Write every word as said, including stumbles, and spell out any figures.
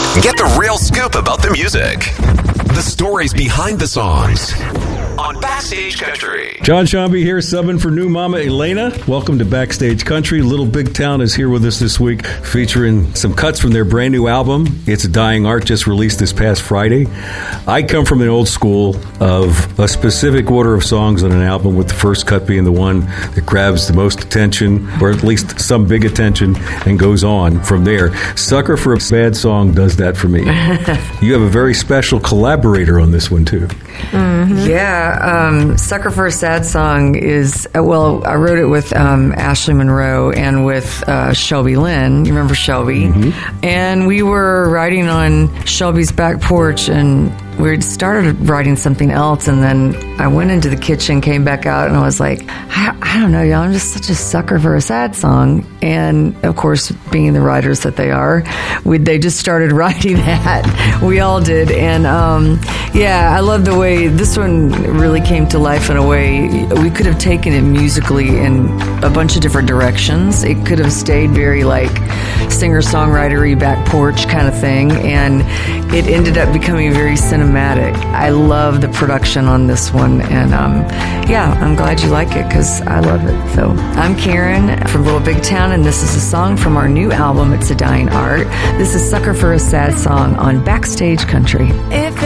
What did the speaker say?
Get the real scoop about the music. The stories behind the songs. On Backstage Country. John Shambi here, subbing for new mama Elena. Welcome to Backstage Country. Little Big Town is here with us this week, featuring some cuts from their brand new album, It's a Dying Art, just released this past Friday. I come from an old school of a specific order of songs on an album, with the first cut being the one that grabs the most attention, or at least some big attention, and goes on from there. Sucker for a Bad Song does that for me. You have a very special collaborator on this one, too. Mm-hmm. Yeah, um, Sucker for a Sad Song is, well, I wrote it with um, Ashley Monroe and with uh, Shelby Lynn. You remember Shelby? Mm-hmm. And we were writing on Shelby's back porch, and we had started writing something else, and then I went into the kitchen, came back out, and I was like, I, I don't know, y'all, I'm just such a sucker for a sad song. And, of course, being the writers that they are, we, they just started writing that. We all did. And, um, yeah, I love the way this one really came to life in a way. We could have taken it musically in a bunch of different directions. It could have stayed very, like, singer-songwriter-y back porch kind of thing, and it ended up becoming very cinematic. I love the production on this one, and um, yeah, I'm glad you like it, because I love it. So I'm Karen from Little Big Town, and this is a song from our new album, It's a Dying Art. This is Sucker for a Sad Song on Backstage Country. If